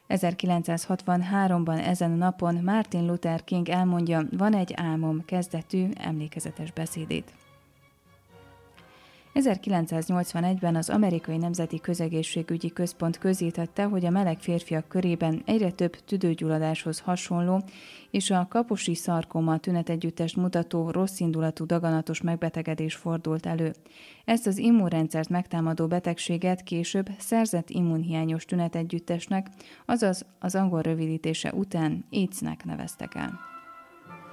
1963-ban ezen a napon Martin Luther King elmondja Van egy álmom kezdetű emlékezetes beszédét. 1981-ben az Amerikai Nemzeti Közegészségügyi Központ közzétette, hogy a meleg férfiak körében egyre több tüdőgyulladáshoz hasonló és a kaposi szarkoma tünetegyüttest mutató rosszindulatú daganatos megbetegedés fordult elő. Ezt az immunrendszert megtámadó betegséget később szerzett immunhiányos tünetegyüttesnek, azaz az angol rövidítése után AIDS-nek neveztek el.